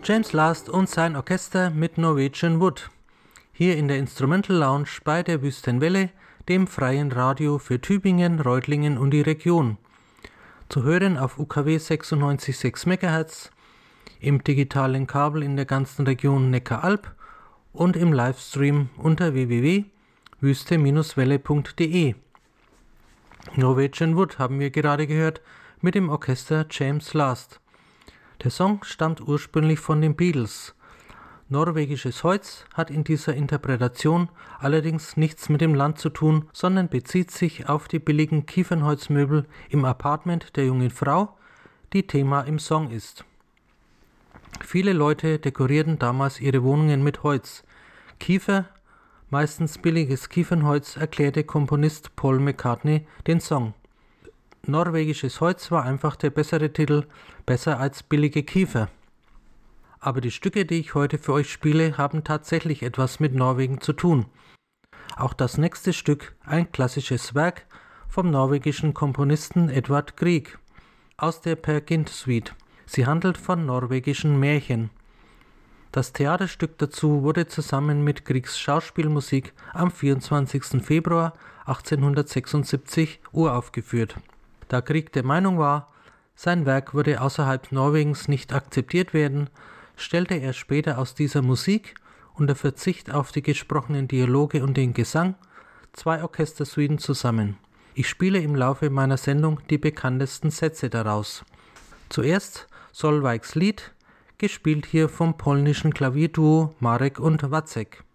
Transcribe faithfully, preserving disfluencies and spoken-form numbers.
James Last und sein Orchester mit Norwegian Wood. Hier in der Instrumental Lounge bei der Wüstenwelle, dem freien Radio für Tübingen, Reutlingen und die Region. Zu hören auf U K W sechsundneunzig Komma sechs Megahertz, im digitalen Kabel in der ganzen Region Neckaralb und im Livestream unter w w w punkt wüste Welle punkt de. Norwegian Wood haben wir gerade gehört mit dem Orchester James Last. Der Song stammt ursprünglich von den Beatles. Norwegisches Holz hat in dieser Interpretation allerdings nichts mit dem Land zu tun, sondern bezieht sich auf die billigen Kiefernholzmöbel im Apartment der jungen Frau, die Thema im Song ist. Viele Leute dekorierten damals ihre Wohnungen mit Holz. Kiefer, meistens billiges Kiefernholz, erklärte Komponist Paul McCartney den Song. Norwegisches Holz war einfach der bessere Titel, besser als billige Kiefer. Aber die Stücke, die ich heute für euch spiele, haben tatsächlich etwas mit Norwegen zu tun. Auch das nächste Stück, ein klassisches Werk vom norwegischen Komponisten Edvard Grieg aus der Per Gynt Suite. Sie handelt von norwegischen Märchen. Das Theaterstück dazu wurde zusammen mit Griegs Schauspielmusik am vierundzwanzigsten Februar achtzehnhundertsechsundsiebzig uraufgeführt. Da Grieg der Meinung war, sein Werk würde außerhalb Norwegens nicht akzeptiert werden, stellte er später aus dieser Musik unter Verzicht auf die gesprochenen Dialoge und den Gesang zwei Orchestersuiten zusammen. Ich spiele im Laufe meiner Sendung die bekanntesten Sätze daraus. Zuerst Solvejgs Lied, gespielt hier vom polnischen Klavierduo Marek und Wacek.